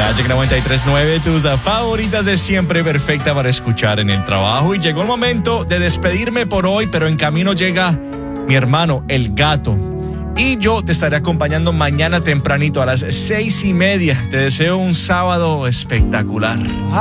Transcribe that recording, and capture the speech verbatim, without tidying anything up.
Magic noventa y tres punto nueve, tus favoritas de siempre, perfecta para escuchar en el trabajo. Y llegó el momento de despedirme por hoy, pero en camino llega mi hermano, el gato. Y yo te estaré acompañando mañana tempranito a las seis y media. Te deseo un sábado espectacular.